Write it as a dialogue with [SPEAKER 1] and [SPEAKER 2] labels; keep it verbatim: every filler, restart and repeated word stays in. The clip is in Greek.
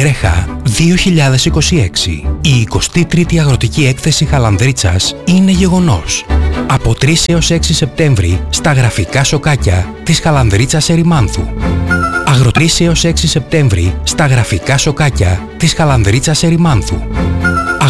[SPEAKER 1] Γκρέχα δύο χιλιάδες είκοσι έξι. Η εικοστή τρίτη Αγροτική Έκθεση Χαλανδρίτσας είναι γεγονός. Από τρεις έως έξι Σεπτέμβρη στα γραφικά σοκάκια της Χαλανδρίτσας Ερημάνθου. Αγρο τρεις έως έξι Σεπτέμβρη στα γραφικά σοκάκια της Χαλανδρίτσας Ερημάνθου.